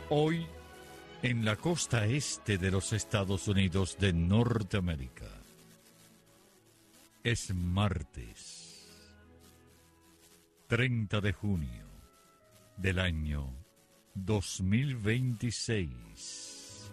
Hoy, en la costa este de los Estados Unidos de Norteamérica, es martes 30 de junio del año 2026.